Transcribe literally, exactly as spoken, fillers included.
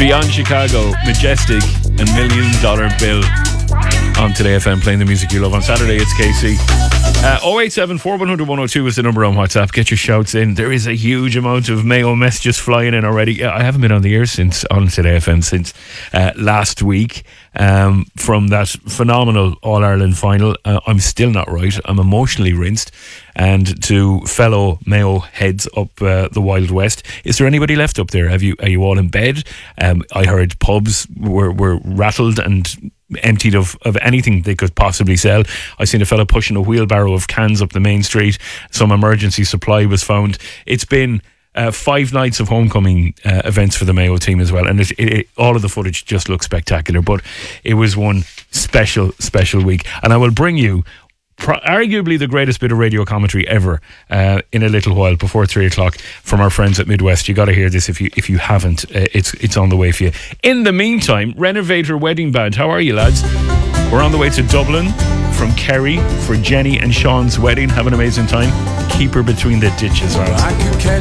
Beyond Chicago, Majestic and Million Dollar Bill on Today F M, playing the music you love. On Saturday it's K C. uh, oh eight seven four one hundred one oh two is the number on WhatsApp. Get your shouts in. There is a huge amount of Mayo messages flying in already. I haven't been on the air since on Today F M since uh, last week, um, from that phenomenal All-Ireland final. uh, I'm still not right. I'm emotionally rinsed. And to fellow Mayo heads up uh, the Wild West, is there anybody left up there? Have you Are you all in bed? Um, I heard pubs were, were rattled and emptied of, of anything they could possibly sell. I seen a fella pushing a wheelbarrow of cans up the main street. Some emergency supply was found. It's been uh, five nights of homecoming uh, events for the Mayo team as well, and it, it, it, all of the footage just looks spectacular. But it was one special, special week, and I will bring you Pro- arguably the greatest bit of radio commentary ever uh, in a little while before three o'clock from our friends at Midwest. You got to hear this if you if you haven't. Uh, it's it's on the way for you. In the meantime, Renovator Wedding Band, how are you, lads? We're on the way to Dublin from Kerry for Jenny and Sean's wedding. Have an amazing time. Keep her between the ditches, lads.